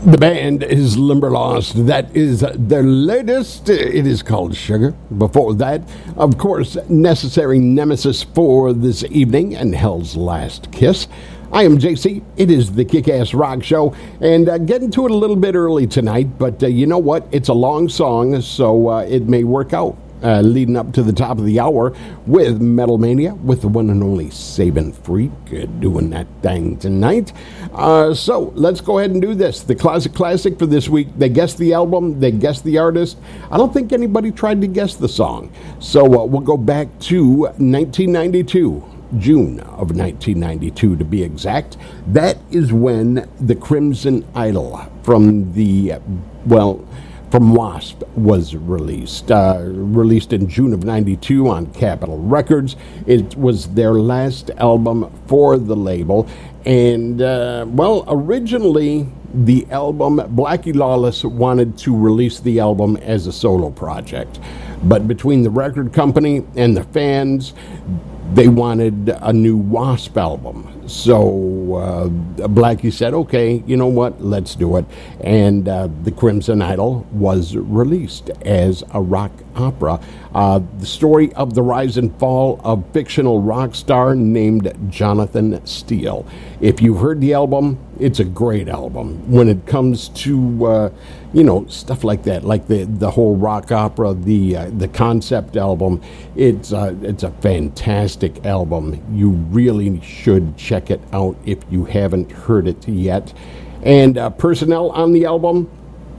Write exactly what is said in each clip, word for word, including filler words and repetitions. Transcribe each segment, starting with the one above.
The band is Limberlost. That is their latest. It is called Sugar. Before that, of course, Necessary Nemesis for this evening and Hell's Last Kiss. I am J C. It is the Kick-Ass Rock Show, and uh, getting to it a little bit early tonight, but uh, you know what? It's a long song, so uh, it may work out. Uh, leading up to the top of the hour with Metal Mania with the one and only Sabin Freak uh, doing that thing tonight. Uh, so let's go ahead and do this. The Classic Classic for this week. They guessed the album. They guessed the artist. I don't think anybody tried to guess the song. So uh, we'll go back to nineteen ninety-two. June of nineteen ninety-two to be exact. That is when the Crimson Idol from the, well... from Wasp was released. Uh, released in June of ninety-two on Capitol Records. It was their last album for the label. And, uh, well, originally the album, Blackie Lawless wanted to release the album as a solo project. But between the record company and the fans, they wanted a new Wasp album. So uh, Blackie said, okay, you know what, let's do it. And uh, The Crimson Idol was released as a rock opera. Uh, the story of the rise and fall of fictional rock star named Jonathan Steele. If you've heard the album, it's a great album. When it comes to, uh, you know, stuff like that, like the, the whole rock opera, the uh, the concept album, it's, uh, it's a fantastic album. You really should check it out if you haven't heard it yet. And uh, personnel on the album,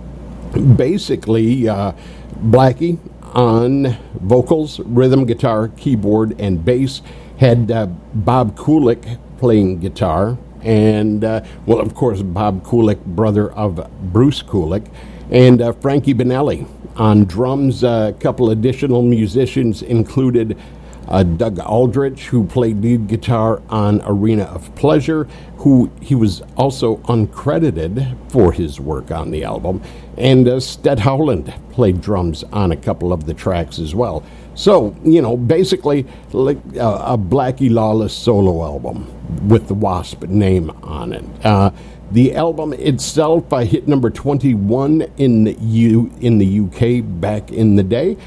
basically uh, Blackie on vocals, rhythm guitar, keyboard, and bass. Had uh, Bob Kulick playing guitar, and uh, well, of course, Bob Kulick, brother of Bruce Kulick, and uh, Frankie Benelli on drums. A couple additional musicians included Uh, Doug Aldrich, who played lead guitar on Arena of Pleasure, who he was also uncredited for his work on the album, and uh, Sted Howland played drums on a couple of the tracks as well. So, you know, basically like uh, a Blackie Lawless solo album with the Wasp name on it. Uh, the album itself uh, hit number twenty-one in the U in the U K back in the day.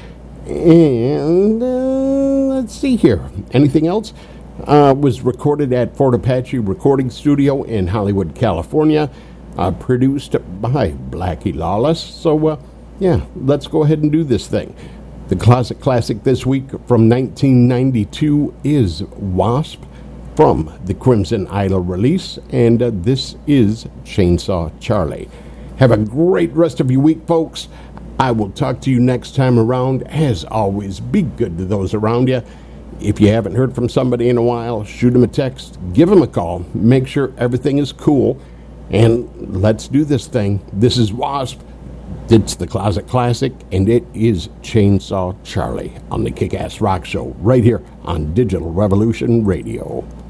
And uh, let's see here. Anything else? Uh, was recorded at Fort Apache Recording Studio in Hollywood, California. Uh, produced by Blackie Lawless. So, uh, yeah, let's go ahead and do this thing. The Classic Classic this week from nineteen ninety-two is Wasp from the Crimson Idol release. And uh, this is Chainsaw Charlie. Have a great rest of your week, folks. I will talk to you next time around. As always, be good to those around you. If you haven't heard from somebody in a while, shoot them a text, give them a call, make sure everything is cool, and let's do this thing. This is Wasp. It's the Closet Classic, and it is Chainsaw Charlie on the Kick-Ass Rock Show right here on Digital Revolution Radio.